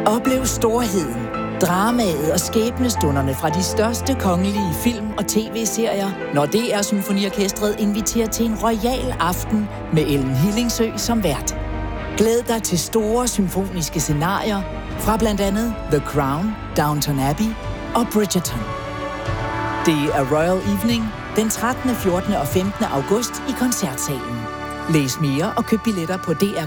Oplev storheden, dramaet og skæbnestunderne fra de største kongelige film- og tv-serier, når DR Symfoniorkestret inviterer til en royal aften med Ellen Hillingsø som vært. Glæd dig til store symfoniske scenarier fra blandt andet The Crown, Downton Abbey og Bridgerton. Det er Royal Evening den 13., 14. og 15. august i Koncertsalen. Læs mere og køb billetter på dr.dk/royal.